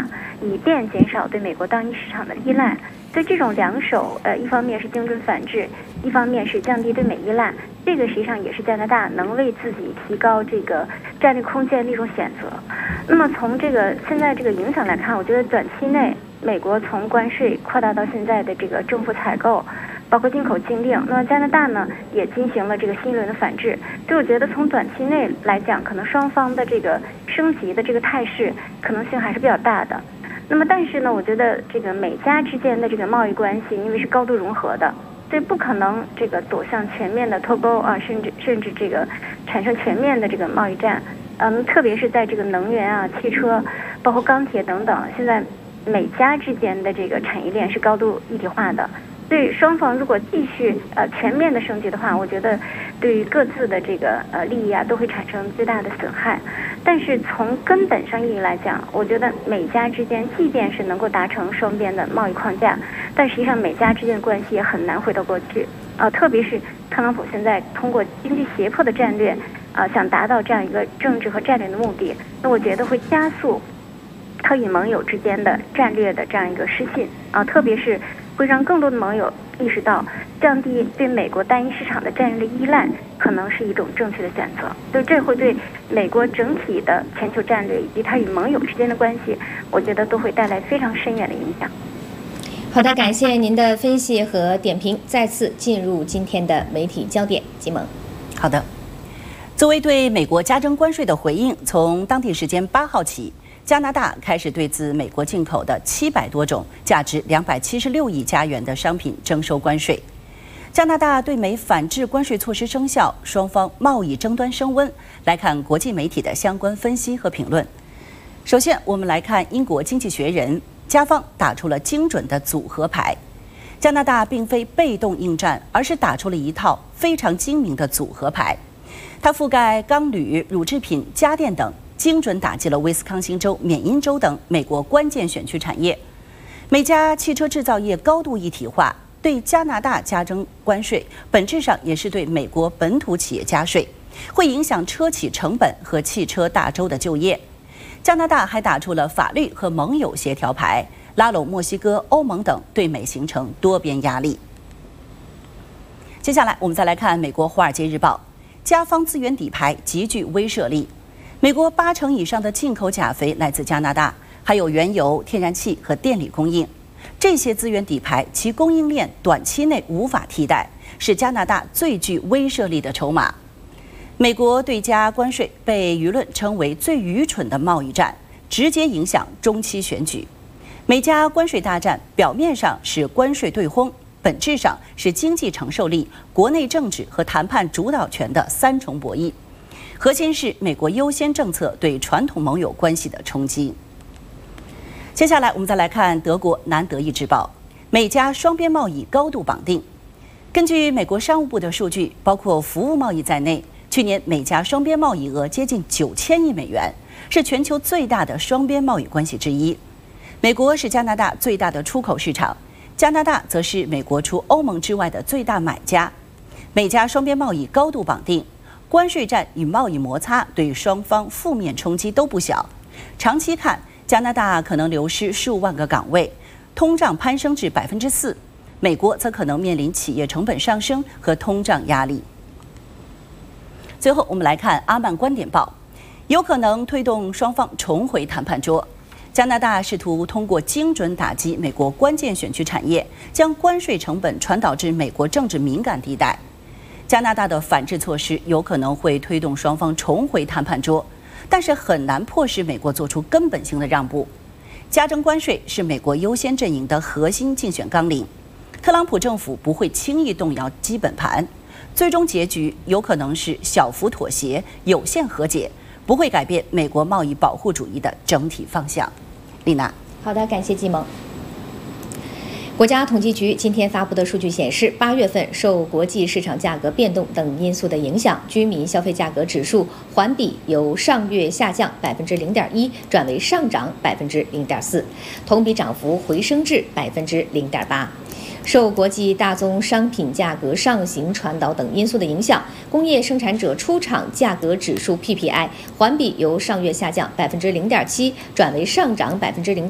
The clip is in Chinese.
大，以便减少对美国单一市场的依赖。所以这种两手，一方面是精准反制，一方面是降低对美依赖，这个实际上也是加拿大能为自己提高这个战略空间的一种选择。那么从这个现在这个影响来看，我觉得短期内美国从关税扩大到现在的这个政府采购，包括进口禁令，那么加拿大呢也进行了这个新一轮的反制。所以我觉得从短期内来讲，可能双方的这个升级的这个态势可能性还是比较大的。那么但是呢，我觉得这个美加之间的这个贸易关系，因为是高度融合的，所以不可能这个走向全面的脱钩啊，甚至这个产生全面的这个贸易战。特别是在这个能源啊、汽车、包括钢铁等等，现在美加之间的这个产业链是高度一体化的。所以双方如果继续全面的升级的话，我觉得对于各自的这个利益啊都会产生最大的损害。但是从根本上意义来讲，我觉得美加之间即便是能够达成双边的贸易框架，但实际上美加之间的关系也很难回到过去。特别是特朗普现在通过经济胁迫的战略想达到这样一个政治和战略的目的，那我觉得会加速他与盟友之间的战略的这样一个失信特别是会让更多的盟友意识到，降低对美国单一市场的战略依赖可能是一种正确的选择。所以这会对美国整体的全球战略以及它与盟友之间的关系，我觉得都会带来非常深远的影响。 好的，感谢您的分析和点评。再次进入今天的媒体焦点，季萌。 好的，作为对美国加征关税的回应，从当地时间8号起，加拿大开始对自美国进口的700多种、价值276亿加元的商品征收关税。加拿大对美反制关税措施生效，双方贸易争端升温。来看国际媒体的相关分析和评论。首先，我们来看英国《经济学人》，加方打出了精准的组合牌。加拿大并非被动应战，而是打出了一套非常精明的组合牌。它覆盖钢铝、乳制品、家电等，精准打击了威斯康星州、缅因州等美国关键选区产业。美加汽车制造业高度一体化，对加拿大加征关税，本质上也是对美国本土企业加税，会影响车企成本和汽车大州的就业。加拿大还打出了法律和盟友协调牌，拉拢墨西哥、欧盟等，对美形成多边压力。接下来，我们再来看美国《华尔街日报》，加方资源底牌极具威慑力。美国80%以上的进口钾肥来自加拿大，还有原油、天然气和电力供应。这些资源底牌，其供应链短期内无法替代，是加拿大最具威慑力的筹码。美国对加关税被舆论称为最愚蠢的贸易战，直接影响中期选举。美加关税大战表面上是关税对轰，本质上是经济承受力、国内政治和谈判主导权的3重博弈。核心是美国优先政策对传统盟友关系的冲击。接下来，我们再来看德国《南德意志报》，美加双边贸易高度绑定。根据美国商务部的数据，包括服务贸易在内，去年美加双边贸易额接近9000亿美元，是全球最大的双边贸易关系之一。美国是加拿大最大的出口市场，加拿大则是美国除欧盟之外的最大买家。美加双边贸易高度绑定，关税战与贸易摩擦对双方负面冲击都不小。长期看，加拿大可能流失数万个岗位，通胀攀升至4%，美国则可能面临企业成本上升和通胀压力。最后，我们来看《阿曼观点报》，有可能推动双方重回谈判桌。加拿大试图通过精准打击美国关键选区产业，将关税成本传导至美国政治敏感地带。加拿大的反制措施有可能会推动双方重回谈判桌，但是很难迫使美国做出根本性的让步。加征关税是美国优先阵营的核心竞选纲领，特朗普政府不会轻易动摇基本盘。最终结局有可能是小幅妥协、有限和解，不会改变美国贸易保护主义的整体方向。丽娜， 好的，感谢季萌。国家统计局今天发布的数据显示，8月份受国际市场价格变动等因素的影响，居民消费价格指数环比由上月下降0.1%转为上涨0.4%，同比涨幅回升至0.8%。受国际大宗商品价格上行传导等因素的影响，工业生产者出厂价格指数 PPI 环比由上月下降0.7%转为上涨0.2%。